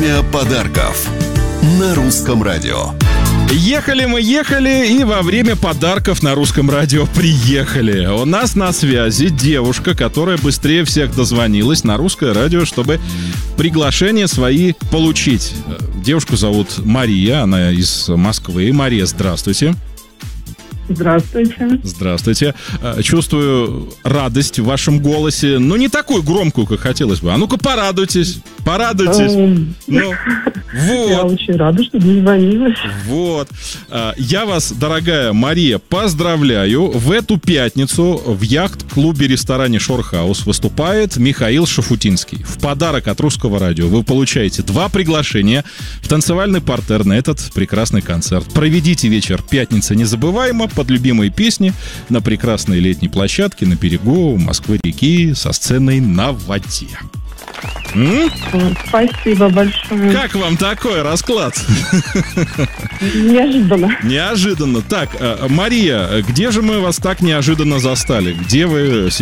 Время подарков на Русском радио. Ехали мы, и во время подарков на Русском радио приехали. У нас на связи девушка, которая быстрее всех дозвонилась на Русское радио, чтобы приглашения свои получить. Девушку зовут Мария, она из Москвы. Мария, здравствуйте. Здравствуйте. Здравствуйте. Чувствую радость в вашем голосе, но не такую громкую, как хотелось бы. А ну-ка, порадуйтесь. Ну, вот. Я очень рада, что дозвонилась. Вот. Я вас, дорогая Мария, поздравляю. В эту пятницу в яхт-клубе-ресторане «Шорхаус» выступает Михаил Шафутинский. В подарок от Русского радио вы получаете 2 приглашения в танцевальный партер на этот прекрасный концерт. Проведите вечер пятница незабываемо под любимые песни на прекрасной летней площадке на берегу Москвы-реки со сценой на воде. Спасибо большое. Как вам такой расклад? Неожиданно. Так, Мария, где же мы вас так неожиданно застали? Где вы